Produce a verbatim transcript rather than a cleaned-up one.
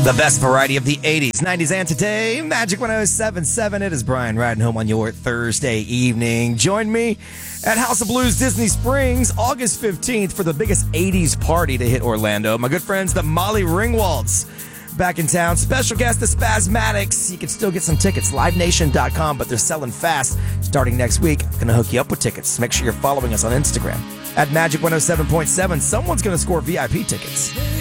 The best variety of the eighties, nineties, and today. Magic one oh seven point seven. It is Brian riding home on your Thursday evening. Join me at House of Blues Disney Springs, August fifteenth, for the biggest eighties party to hit Orlando. My good friends, the Molly Ringwalds, back in town. Special guest, the Spasmatics. You can still get some tickets, live nation dot com, but they're selling fast. Starting next week, I'm going to hook you up with tickets. Make sure you're following us on Instagram at Magic one oh seven point seven. Someone's going to score V I P tickets.